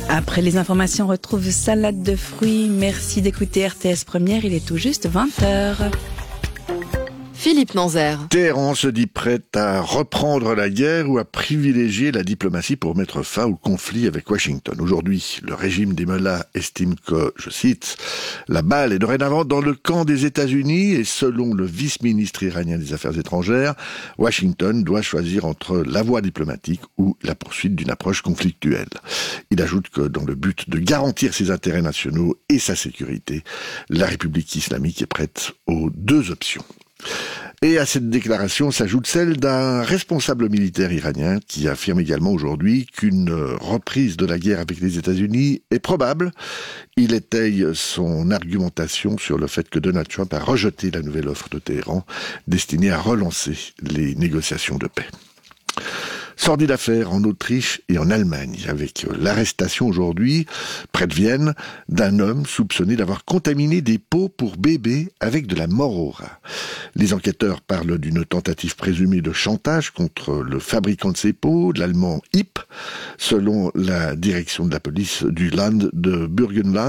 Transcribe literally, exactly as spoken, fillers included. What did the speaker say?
Après les informations, on retrouve salade de fruits. Merci d'écouter R T S Première, il est tout juste vingt heures. Philippe Manzer. Téhéran se dit prête à reprendre la guerre ou à privilégier la diplomatie pour mettre fin au conflit avec Washington. Aujourd'hui, le régime des mollahs estime que, je cite, la balle est dorénavant dans le camp des États-Unis et selon le vice-ministre iranien des Affaires étrangères, Washington doit choisir entre la voie diplomatique ou la poursuite d'une approche conflictuelle. Il ajoute que dans le but de garantir ses intérêts nationaux et sa sécurité, la République islamique est prête aux deux options. Et à cette déclaration s'ajoute celle d'un responsable militaire iranien qui affirme également aujourd'hui qu'une reprise de la guerre avec les États-Unis est probable. Il étaye son argumentation sur le fait que Donald Trump a rejeté la nouvelle offre de Téhéran destinée à relancer les négociations de paix. Sordide affaire en Autriche et en Allemagne, avec l'arrestation aujourd'hui, près de Vienne, d'un homme soupçonné d'avoir contaminé des pots pour bébés avec de la morora. Les enquêteurs parlent d'une tentative présumée de chantage contre le fabricant de ces pots, l'allemand Hipp, selon la direction de la police du Land de Burgenland.